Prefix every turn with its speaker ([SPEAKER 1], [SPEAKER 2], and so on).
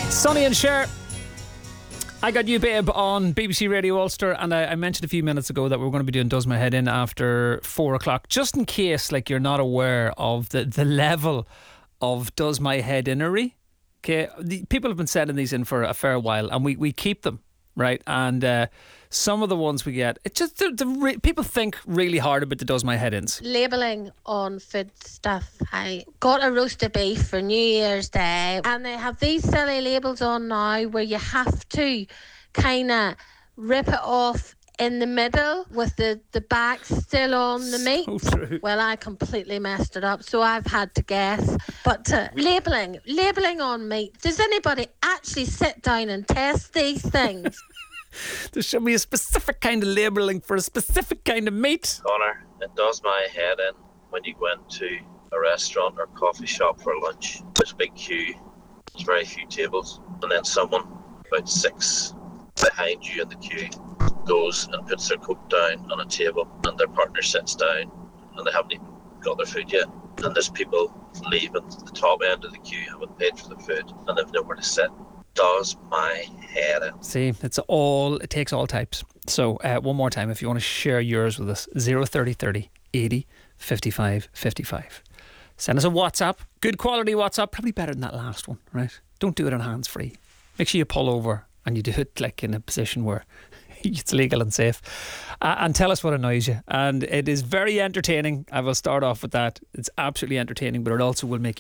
[SPEAKER 1] Sonny and Cher. I Got You Babe on BBC Radio Ulster, and I mentioned a few minutes ago that we were going to be doing Does My Head In after 4 o'clock, just in case like you're not aware of the level of Does My Head Inery. Okay, people have been sending these in for a fair while, and we keep them, right? And some of the ones we get, it's just people think really hard about the Does My Head Ins.
[SPEAKER 2] Labelling on food stuff. I got a roast of beef for New Year's Day, and they have these silly labels on now where you have to kind of rip it off in the middle with the back still on the meat.
[SPEAKER 1] So true.
[SPEAKER 2] Well, I completely messed it up, so I've had to guess. But labelling on meat. Does anybody actually sit down and test these things?
[SPEAKER 1] There should be a specific kind of labelling for a specific kind of meat.
[SPEAKER 3] Connor, it does my head in when you go into a restaurant or coffee shop for lunch. There's a big queue, there's very few tables, and then someone about 6 behind you in the queue goes and puts their coat down on a table, and their partner sits down and they haven't even got their food yet, and there's people leaving the top end of the queue, haven't paid for the food, and they've nowhere to sit. Does my head in.
[SPEAKER 1] See, it takes all types. So one more time, if you want to share yours with us, 03030 80 55 55. Send us a WhatsApp, good quality WhatsApp, probably better than that last one, right? Don't do it on hands free. Make sure you pull over and you do it like in a position where it's legal and safe, and tell us what annoys you. And it is very entertaining. I will start off with that. It's absolutely entertaining, but it also will make you